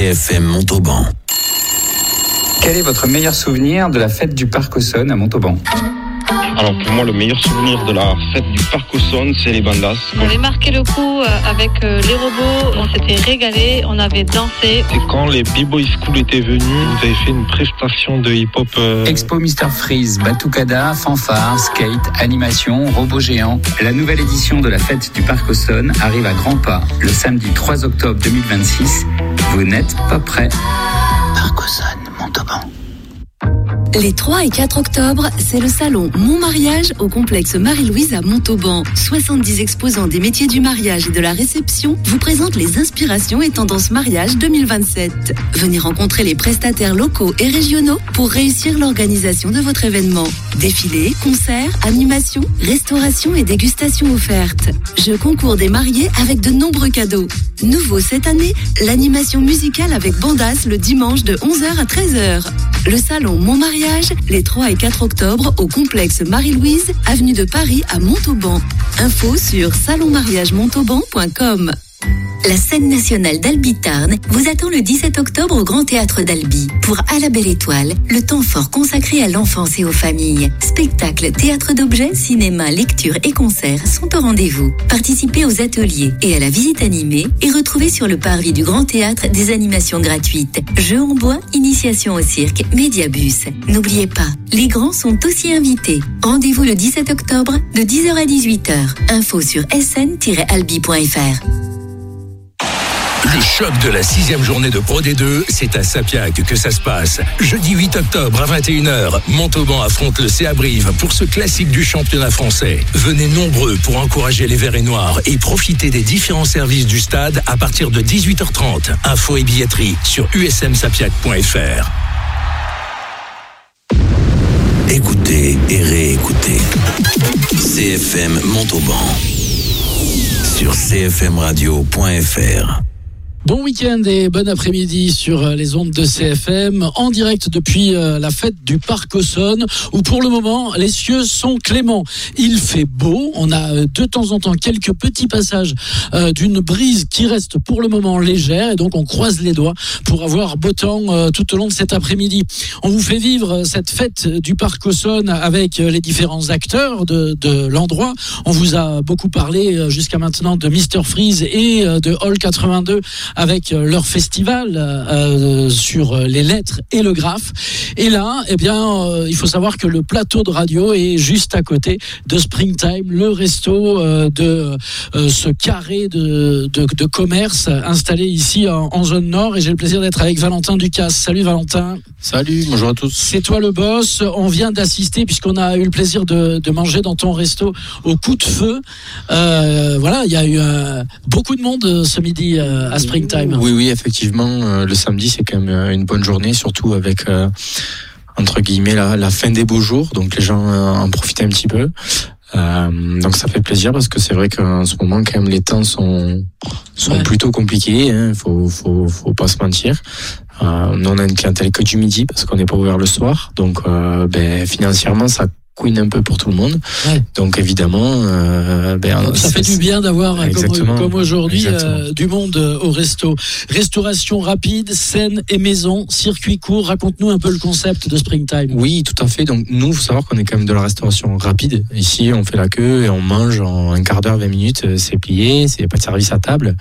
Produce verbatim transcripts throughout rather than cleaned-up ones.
F M Montauban. Quel est votre meilleur souvenir de la fête du Parc Auxonne à Montauban ? Alors pour moi, le meilleur souvenir de la fête du Parc Auxonne, c'est les bandas. On avait marqué le coup avec les robots, on s'était régalé, on avait dansé. Et quand les B-Boy School étaient venus, vous avez fait une prestation de hip-hop. Euh... Expo mister Freeze, Batucada, fanfare, skate, animation, robots géants. La nouvelle édition de la fête du Parc Auxonne arrive à grands pas le samedi trois octobre deux mille vingt-six. Vous n'êtes pas prêts. Parc Auxonne, Montauban. Les trois et quatre octobre, c'est le salon Mon Mariage au complexe Marie-Louise à Montauban. soixante-dix exposants des métiers du mariage et de la réception vous présentent les inspirations et tendances mariage deux mille vingt-sept. Venez rencontrer les prestataires locaux et régionaux pour réussir l'organisation de votre événement. Défilés, concerts, animations, restauration et dégustations offertes. Jeux concours des mariés avec de nombreux cadeaux. Nouveau cette année, l'animation musicale avec Bandas le dimanche de onze heures à treize heures. Le salon Mon Mariage, les trois et quatre octobre au complexe Marie-Louise, avenue de Paris à Montauban. Info sur salon mariage montauban point com. La scène nationale d'Albi-Tarn vous attend le dix-sept octobre au Grand Théâtre d'Albi pour À la Belle Étoile, le temps fort consacré à l'enfance et aux familles. Spectacles, théâtre d'objets, cinéma, lecture et concerts sont au rendez-vous. Participez aux ateliers et à la visite animée et retrouvez sur le parvis du Grand Théâtre des animations gratuites. Jeux en bois, initiation au cirque, médiabus. N'oubliez pas, les grands sont aussi invités. Rendez-vous le dix-sept octobre de dix heures à dix-huit heures. Info sur s n tiret albi point f r. Le choc de la sixième journée de Pro D deux, c'est à Sapiac que ça se passe. Jeudi huit octobre à vingt et une heures, Montauban affronte le C A Brive pour ce classique du championnat français. Venez nombreux pour encourager les Verts et Noirs et profiter des différents services du stade à partir de dix-huit heures trente. Info et billetterie sur u s m sapiac point f r. Écoutez et réécoutez C F M Montauban sur c f m radio point f r. Bon week-end et bon après-midi sur les ondes de C F M, en direct depuis la fête du Parc Auxonne, où pour le moment les cieux sont cléments. Il fait beau, on a de temps en temps quelques petits passages euh, d'une brise qui reste pour le moment légère, et donc on croise les doigts pour avoir beau temps euh, tout au long de cet après-midi. On vous fait vivre cette fête du Parc Auxonne avec les différents acteurs de, de l'endroit. On vous a beaucoup parlé jusqu'à maintenant de mister Freeze et de Hall quatre-vingt-deux avec leur festival euh, sur les lettres et le graphe. Et là, eh bien, euh, il faut savoir que le plateau de radio est juste à côté de Springtime, le resto euh, de euh, ce carré de, de, de commerce installé ici en, en zone nord. Et j'ai le plaisir d'être avec Valentin Ducasse. Salut Valentin. Salut, bonjour à tous. C'est toi le boss. On vient d'assister, puisqu'on a eu le plaisir de, de manger dans ton resto au coup de feu. Euh, voilà, il y a eu euh, beaucoup de monde ce midi euh, à Springtime. Oui, oui, effectivement, euh, le samedi c'est quand même une bonne journée, surtout avec euh, entre guillemets la, la fin des beaux jours, donc les gens euh, en profitent un petit peu. Euh, donc ça fait plaisir parce que c'est vrai qu'en ce moment quand même les temps sont sont ouais. plutôt compliqués, hein, faut faut faut pas se mentir. Euh, nous on a une clientèle que du midi parce qu'on n'est pas ouvert le soir, donc euh, ben financièrement ça couine un peu pour tout le monde. Ouais. Donc évidemment, euh, ben, ça fait du bien d'avoir comme, comme aujourd'hui euh, du monde au resto. Restauration rapide, scène et maison, circuit court. Raconte-nous un peu le concept de Springtime. Oui, tout à fait. Donc nous, il faut savoir qu'on est quand même de la restauration rapide. Ici, on fait la queue et on mange en un quart d'heure, vingt minutes. C'est plié, c'est pas de service à table.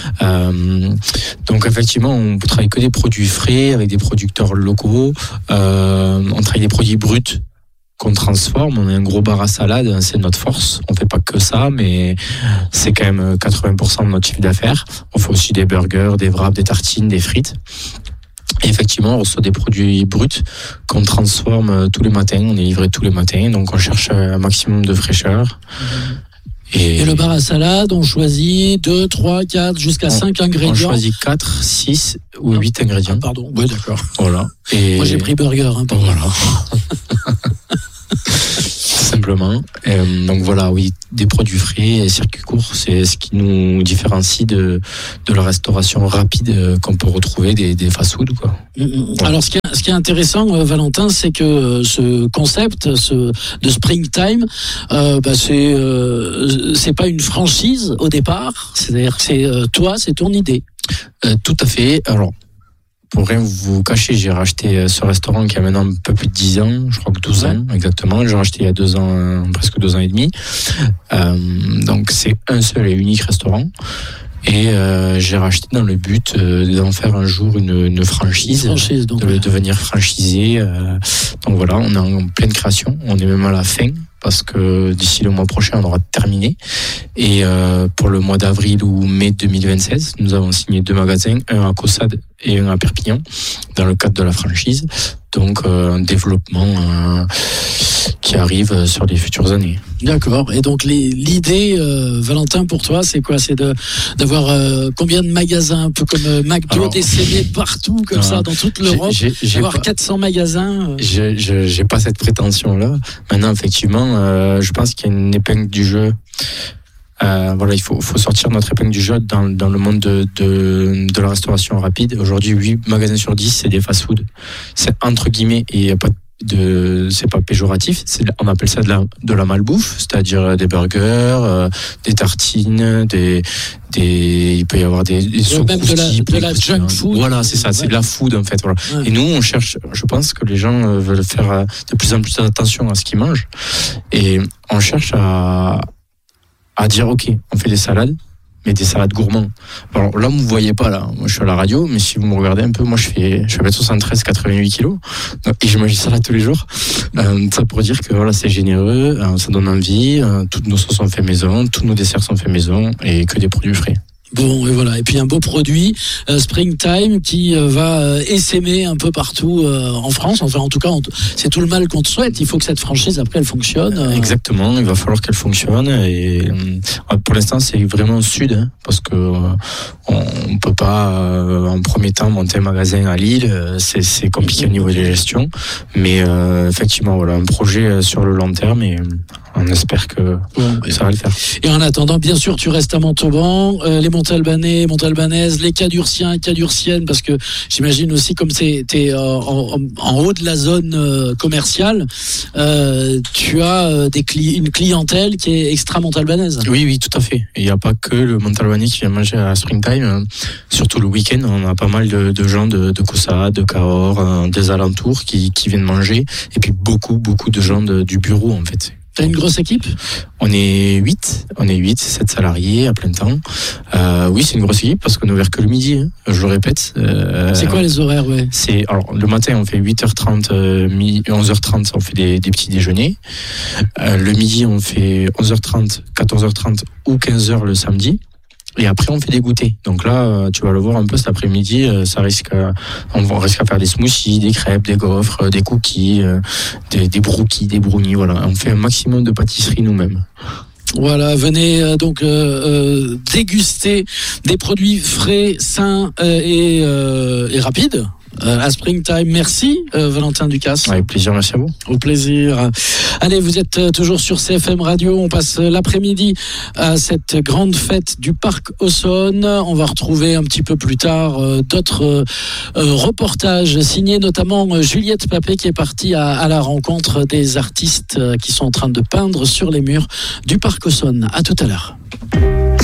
Euh, donc effectivement, on travaille que des produits frais avec des producteurs locaux. Euh, on travaille des produits bruts qu'on transforme. On a un gros bar à salade, c'est notre force. On fait pas que ça, mais c'est quand même quatre-vingts pour cent de notre chiffre d'affaires. On fait aussi des burgers, des wraps, des tartines, des frites. Et effectivement, on reçoit des produits bruts qu'on transforme tous les matins. On est livré tous les matins, donc on cherche un maximum de fraîcheur. Et, et le bar à salade, on choisit deux, trois, quatre, jusqu'à cinq ingrédients. On choisit quatre, six ou huit ingrédients. Ah, pardon, oui, d'accord. Voilà. Et moi, j'ai pris burger. Hein, voilà. Simplement. Euh, donc voilà, oui, des produits frais et circuit court, c'est ce qui nous différencie de, de la restauration rapide euh, qu'on peut retrouver des, des fast-food, quoi. Mmh. Alors, ce qui est, ce qui est intéressant, euh, Valentin, c'est que euh, ce concept ce, de Springtime, euh, bah, c'est, euh, c'est pas une franchise au départ, c'est-à-dire que c'est euh, toi, c'est ton idée. Euh, tout à fait. Alors, pour rien vous cacher, j'ai racheté ce restaurant qui a maintenant un peu plus de dix ans, je crois que douze ans exactement. J'ai racheté il y a deux ans, presque deux ans et demi. Euh, donc c'est un seul et unique restaurant. Et euh, j'ai racheté dans le but euh, d'en faire un jour une, une franchise, franchise donc, de ouais. devenir franchisé. Euh, donc voilà, on est en pleine création, on est même à la fin, parce que d'ici le mois prochain, on aura terminé. Et euh, pour le mois d'avril ou mai deux mille vingt-seize, nous avons signé deux magasins, un à Caussade et un à Perpignan, dans le cadre de la franchise. Donc euh, un développement euh, qui arrive sur les futures années. D'accord. Et donc les, l'idée, euh, Valentin, pour toi, c'est quoi? C'est de, d'avoir euh, combien de magasins, un peu comme euh, McDo, Alors, décédés partout, comme non, ça, dans toute l'Europe, j'ai, j'ai, j'ai avoir pas, quatre cents magasins euh. je, je, J'ai pas cette prétention-là. Maintenant, effectivement, euh, je pense qu'il y a une épingle du jeu. Euh, voilà, il faut, faut sortir notre épingle du jeu dans, dans le monde de, de, de la restauration rapide. Aujourd'hui, huit magasins sur dix, c'est des fast-food. C'est entre guillemets, et il n'y a pas de, c'est pas péjoratif, c'est, on appelle ça de la, de la malbouffe, c'est-à-dire des burgers, euh, des tartines, des, des, il peut y avoir des, des soupes, même de la, de la junk food. Voilà, c'est ça, ouais. C'est de la food en fait. Voilà. Ouais. Et nous, on cherche, je pense que les gens veulent faire de plus en plus attention à ce qu'ils mangent, et on cherche à à dire ok, on fait des salades, mais des salades gourmands. Alors là, vous me voyez pas là, moi je suis à la radio, mais si vous me regardez un peu, moi je fais, je fais un mètre soixante-treize, quatre-vingt-huit kilos, et je mange des salades tous les jours. Euh, ça pour dire que voilà, c'est généreux, euh, ça donne envie, euh, toutes nos sauces sont faites maison, tous nos desserts sont faits maison, et que des produits frais. Bon, et voilà. Et puis un beau produit, euh, Springtime, qui euh, va euh, essaimer un peu partout euh, en France. Enfin, en tout cas, on t- c'est tout le mal qu'on te souhaite. Il faut que cette franchise, après, elle fonctionne. Euh... Exactement, il va falloir qu'elle fonctionne. Et euh, pour l'instant, c'est vraiment au sud, hein, parce que euh, on peut pas, euh, en premier temps, monter un magasin à Lille. C'est, c'est compliqué au niveau des gestions. Mais euh, effectivement, voilà, un projet sur le long terme. Et on espère que bon, ça va le faire. Et en attendant, bien sûr, tu restes à Montauban, euh, les Montalbanais, Montalbanaises, les Cadurciens, Cadurciennes, parce que j'imagine aussi, comme c'est, t'es euh, en, en haut de la zone euh, commerciale, euh, tu as euh, des cli- une clientèle qui est extra montalbanaise. Oui, oui, tout à fait. Il n'y a pas que le Montalbanais qui vient manger à Springtime. Euh, surtout le week-end, on a pas mal de, de gens de, de Caussade, de Cahors, euh, des alentours qui, qui viennent manger. Et puis beaucoup, beaucoup de gens de, du bureau, en fait. T'as une grosse équipe ? On est huit, on est huit, sept salariés à plein temps. Euh, oui, c'est une grosse équipe parce qu'on est ouvert que le midi, hein, je le répète. Euh, c'est quoi les horaires, ouais ? C'est, alors, le matin, on fait huit heures trente, euh, onze heures trente, on fait des, des petits déjeuners. Euh, le midi, on fait onze heures trente, quatorze heures trente ou quinze heures le samedi. Et après, on fait des goûters. Donc là, tu vas le voir un peu cet après-midi, ça risque, on risque à faire des smoothies, des crêpes, des gaufres, des cookies, des, des brookies, des brownies. Voilà, on fait un maximum de pâtisserie nous-mêmes. Voilà, venez euh, donc euh, euh, déguster des produits frais, sains euh, et, euh, et rapides. Euh, à Springtime, merci euh, Valentin Ducasse. Avec plaisir, merci à vous. Au plaisir. Allez, vous êtes euh, toujours sur C F M Radio. On passe euh, l'après-midi à cette grande fête du Parc Auxonne. On va retrouver un petit peu plus tard euh, d'autres euh, euh, reportages signés, notamment euh, Juliette Papé qui est partie à, à la rencontre des artistes euh, qui sont en train de peindre sur les murs du Parc Auxonne. À tout à l'heure.